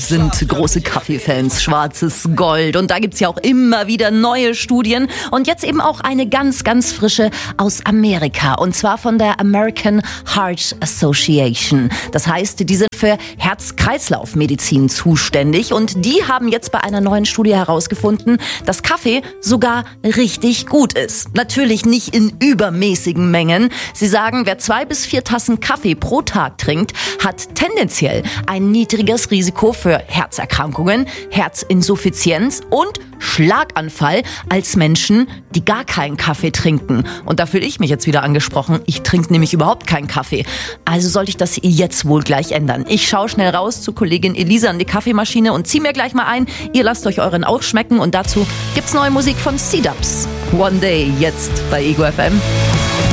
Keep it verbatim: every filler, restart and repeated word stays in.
sind große Kaffeefans, schwarzes Gold. Und da gibt's ja auch immer wieder neue Studien. Und jetzt eben auch eine ganz, ganz frische aus Amerika. Und zwar von der American Heart Association. Das heißt, die sind für Herz-Kreislauf-Medizin zuständig. Und die haben jetzt bei einer neuen Studie herausgefunden, dass Kaffee sogar richtig gut ist. Natürlich nicht in übermäßigen Mengen. Sie sagen, wer zwei bis vier Tassen Kaffee pro Tag trinkt, hat tendenziell ein niedriges Risiko für Herzerkrankungen, Herzinsuffizienz und Schlaganfall als Menschen, die gar keinen Kaffee trinken. Und da fühle ich mich jetzt wieder angesprochen. Ich trinke nämlich überhaupt keinen Kaffee. Also sollte ich das jetzt wohl gleich ändern. Ich schaue schnell raus zu Kollegin Elisa an die Kaffeemaschine und ziehe mir gleich mal ein. Ihr lasst euch euren auch schmecken und dazu gibt's neue Musik von C-Dubs. One Day, jetzt bei Ego F M.